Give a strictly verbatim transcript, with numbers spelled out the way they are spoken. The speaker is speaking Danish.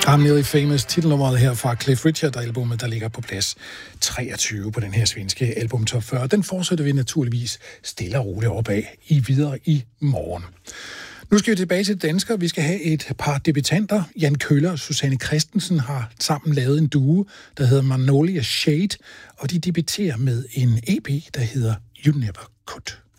I'm Nearly Famous, titelnummeret her fra Cliff Richard-albumet, der ligger på plads treogtyve på den her svenske album Top fyrre. Den fortsætter vi naturligvis stille og roligt opad i videre i morgen. Nu skal vi tilbage til danskere. Vi skal have et par debutanter. Jan Køller og Susanne Christensen har sammen lavet en duo, der hedder Magnolia Shade, og de debuterer med en E P, der hedder You Never Could.